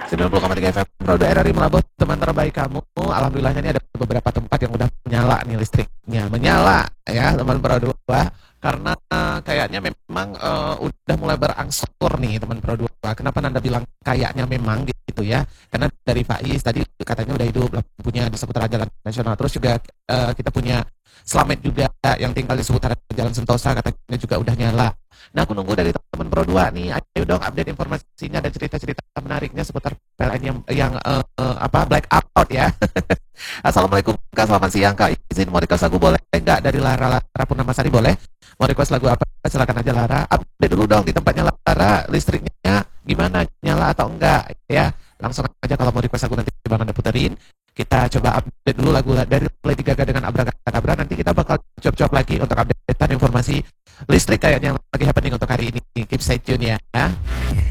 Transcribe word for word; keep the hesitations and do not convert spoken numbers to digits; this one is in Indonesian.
sembilan puluh koma tiga F M Roda R R I Melambo, teman terbaik kamu. Alhamdulillahnya ini ada beberapa tempat yang udah menyala nih listriknya. Menyala ya teman Pro dua. Karena uh, kayaknya memang uh, udah mulai berangsur nih teman Pro dua. Kenapa Nanda bilang kayaknya memang gitu ya? Karena dari Faiz tadi katanya udah hidup lampunya di seputaran Jalan Nasional. Terus juga uh, kita punya Slamet juga yang tinggal di seputaran Jalan Sentosa katanya juga udah nyala. Nah, aku nunggu dari teman Pro dua nih. Ayo dong update informasinya dan cerita-cerita menariknya seputar P L N yang yang uh, uh, apa blackout ya. Assalamualaikum Kak, selamat siang Kak. Izin mau request lagu boleh enggak dari Lara Lara Purnamasari boleh? Mau request lagu apa? Silakan aja Lara. Update dulu dong di tempatnya Lara, listriknya gimana? Nyala atau enggak ya? Langsung aja kalau mau request lagu nanti Bang Anda puterin. Kita coba update dulu lagu dari Lady Gaga dengan Abracadabra. Nanti kita bakal coba-coba lagi untuk updatean informasi listrik kayaknya yang lagi happening untuk hari ini. Keep stay tune ya.